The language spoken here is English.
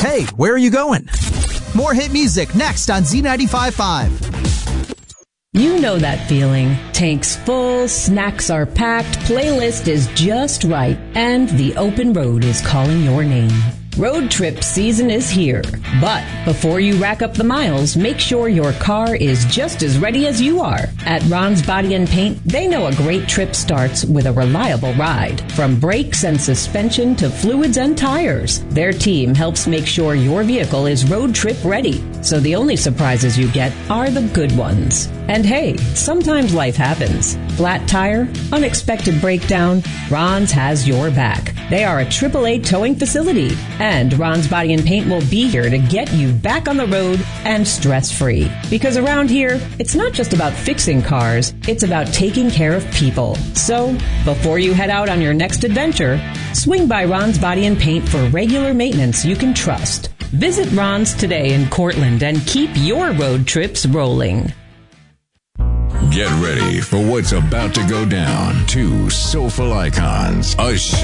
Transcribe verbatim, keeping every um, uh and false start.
Hey, where are you going? More hit music next on Z ninety-five point five. You know that feeling. Tank's full, snacks are packed, playlist is just right, and the open road is calling your name. Road trip season is here. But before you rack up the miles, make sure your car is just as ready as you are. At Ron's Body and Paint, they know a great trip starts with a reliable ride. From brakes and suspension to fluids and tires, their team helps make sure your vehicle is road trip ready. So the only surprises you get are the good ones. And hey, sometimes life happens. Flat tire, unexpected breakdown, Ron's has your back. They are a triple A towing facility. And Ron's Body and Paint will be here to get you back on the road and stress-free. Because around here, it's not just about fixing cars, it's about taking care of people. So, before you head out on your next adventure, swing by Ron's Body and Paint for regular maintenance you can trust. Visit Ron's today in Cortland and keep your road trips rolling. Get ready for what's about to go down. Two soulful icons, a